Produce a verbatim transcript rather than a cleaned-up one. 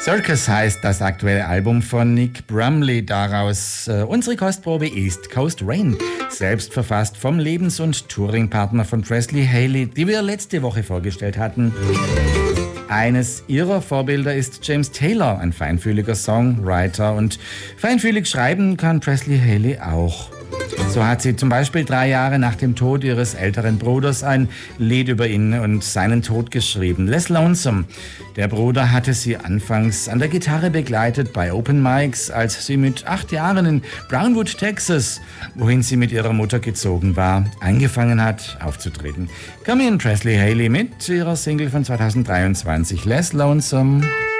Circus heißt das aktuelle Album von Nick Brumley. Daraus äh, unsere Kostprobe East Coast Rain, selbst verfasst vom Lebens- und Touringpartner von Presley Haley, die wir letzte Woche vorgestellt hatten. Eines ihrer Vorbilder ist James Taylor, ein feinfühliger Songwriter, und feinfühlig schreiben kann Presley Haley auch. So hat sie zum Beispiel drei Jahre nach dem Tod ihres älteren Bruders ein Lied über ihn und seinen Tod geschrieben, Les Lonesome. Der Bruder hatte sie anfangs an der Gitarre begleitet bei Open Mics, als sie mit acht Jahren in Brownwood, Texas, wohin sie mit ihrer Mutter gezogen war, angefangen hat aufzutreten. Camille Presley Haley mit ihrer Single von zweitausenddreiundzwanzig, Les Lonesome.